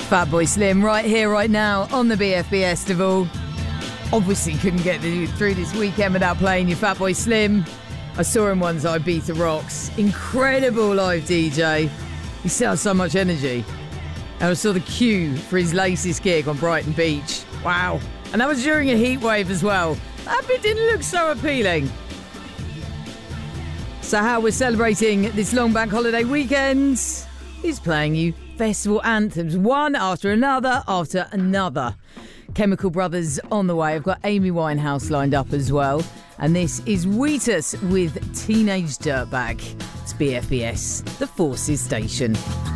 Fatboy Slim right here, right now on the BFBS Festival. Obviously couldn't get through this weekend without playing your Fatboy Slim. I saw him once at Ibiza Rocks. Incredible live DJ. He still has so much energy. And I saw the queue for his latest gig on Brighton Beach. Wow. And that was during a heat wave as well. That bit didn't look so appealing. So how we're celebrating this long bank holiday weekend is playing you festival anthems, one after another after another. Chemical Brothers on the way. I've got Amy Winehouse lined up as well. And this is Wheatus with Teenage Dirtbag. It's BFBS, the Forces Station.